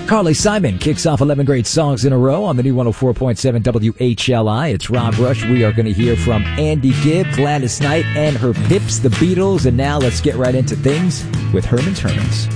Carly Simon kicks off 11 great songs in a row on the new 104.7 WHLI. It's Rob Rush. We are going to hear from Andy Gibb, Gladys Knight, and her Pips, the Beatles. And now let's get right into things with Herman's Hermits.